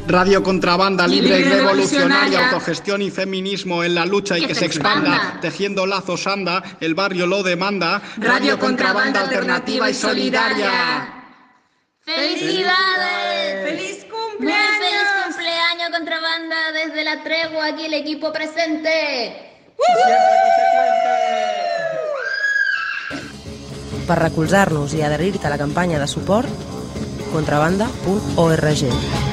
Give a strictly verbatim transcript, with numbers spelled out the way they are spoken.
Radio Contrabanda, libre y Libre y revolucionaria, revolucionaria. autogestión y feminismo en la lucha y que, Que se se expanda, expanda. tejiendo lazos anda, el barrio lo demanda. Radio Contrabanda alternativa y solidaria. ¡Felicidades! ¡Feliz Muy cumpleaños! feliz cumpleaños, Contrabanda, desde la tregua, aquí el equipo presente. Per recolzar-nos i adherir-te a la campanya de suport, contrabanda punt org.